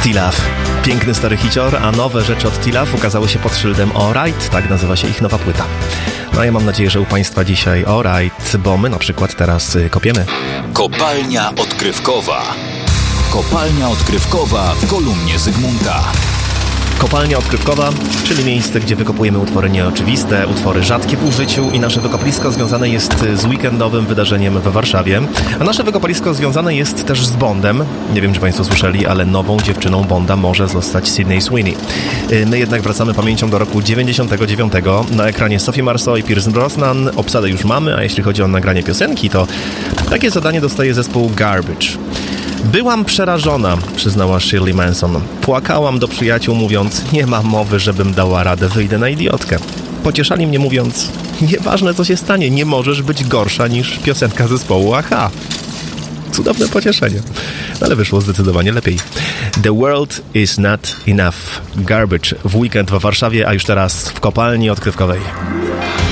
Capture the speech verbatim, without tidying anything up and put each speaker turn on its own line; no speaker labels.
T-Love. Piękny stary hicior, a nowe rzeczy od T-Love ukazały się pod szyldem Alright, tak nazywa się ich nowa płyta. No a ja mam nadzieję, że u Państwa dzisiaj alright, bo my na przykład teraz y, kopiemy.
Kopalnia odkrywkowa. Kopalnia odkrywkowa w kolumnie Zygmunta.
Kopalnia odkrywkowa, czyli miejsce, gdzie wykopujemy utwory nieoczywiste, utwory rzadkie w użyciu i nasze wykopalisko związane jest z weekendowym wydarzeniem we Warszawie. A nasze wykopalisko związane jest też z Bondem. Nie wiem, czy Państwo słyszeli, ale nową dziewczyną Bonda może zostać Sydney Sweeney. My jednak wracamy pamięcią do roku dziewięćdziesiątego dziewiątego. Na ekranie Sophie Marceau i Pierce Brosnan. Obsadę już mamy, a jeśli chodzi o nagranie piosenki, to takie zadanie dostaje zespół Garbage. Byłam przerażona, przyznała Shirley Manson. Płakałam do przyjaciół, mówiąc, nie ma mowy, żebym dała radę, wyjdę na idiotkę. Pocieszali mnie, mówiąc, nieważne co się stanie, nie możesz być gorsza niż piosenka zespołu A-ha. Cudowne pocieszenie, ale wyszło zdecydowanie lepiej. The world is not enough. Garbage w weekend w Warszawie, a już teraz w kopalni odkrywkowej.